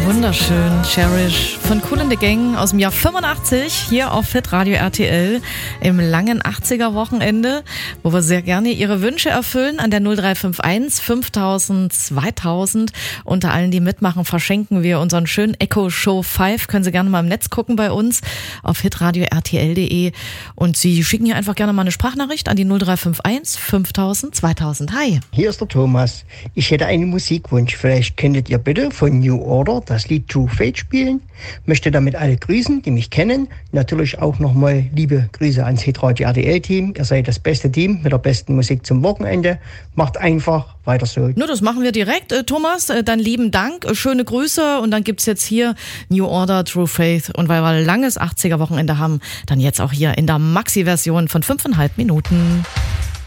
Wunderschön, Cherish von Kool and the Gang aus dem Jahr 85 hier auf Hitradio RTL im langen 80er Wochenende, wo wir sehr gerne Ihre Wünsche erfüllen an der 0351 5000 2000. Unter allen, die mitmachen, verschenken wir unseren schönen Echo Show 5. Können Sie gerne mal im Netz gucken bei uns auf hitradio rtl.de und Sie schicken hier einfach gerne mal eine Sprachnachricht an die 0351 5000 2000. Hi. Hier ist der Thomas. Ich hätte einen Musikwunsch. Vielleicht könntet ihr bitte von New Order das Lied True Fate spielen. Möchte damit alle grüßen, die mich kennen. Natürlich auch nochmal liebe Grüße ans Hitradio RTL-Team. Ihr seid das beste Team mit der besten Musik zum Wochenende. Macht einfach weiter so. Nur das machen wir direkt. Thomas, dann lieben Dank, schöne Grüße und dann gibt's jetzt hier New Order, True Faith und weil wir ein langes 80er-Wochenende haben, dann jetzt auch hier in der Maxi-Version von 5,5 Minuten.